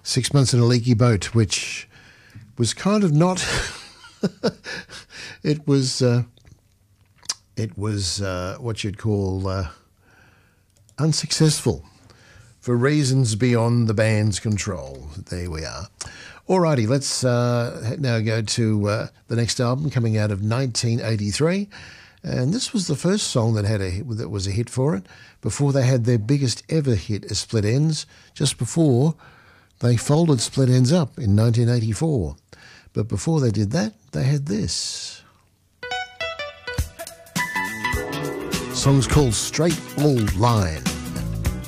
6 Months in a Leaky Boat, which was kind of not... it was what you'd call unsuccessful for reasons beyond the band's control. There we are. Alrighty, let's now go to the next album coming out of 1983. And this was the first song that was a hit for it, before they had their biggest ever hit as Split Enz, just before they folded Split Enz up in 1984. But before they did that, they had this. The song's called Straight Old Line.